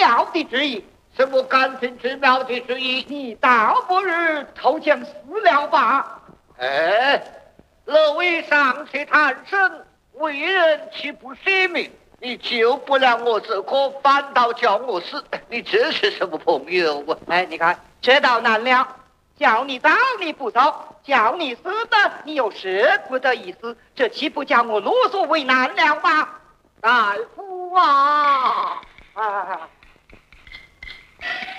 妙的之意。 什么感情之妙的之意？ 你倒不如投江死了吧。 哎，乐为上去探生，为人岂不舍命？你救不了我这个，反倒叫我死，你这是什么朋友啊？ 哎，你看这倒难了，叫你到你不走，叫你死的你又舍不得一死，这岂不叫我啰嗦为难了吗？ 大夫啊！